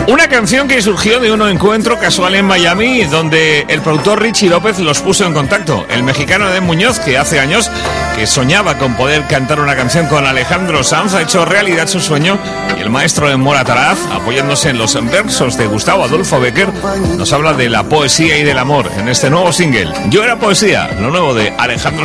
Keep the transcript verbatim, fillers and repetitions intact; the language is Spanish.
Una canción que surgió de un encuentro casual en Miami, donde el productor Richie López los puso en contacto. El mexicano Edén Muñoz, que hace años que soñaba con poder cantar una canción con Alejandro Sanz, ha hecho realidad su sueño, y el maestro de Mora Taraz, apoyándose en los versos de Gustavo Adolfo Bécquer, nos habla de la poesía y del amor en este nuevo single. Yo era poesía, lo nuevo de Alejandro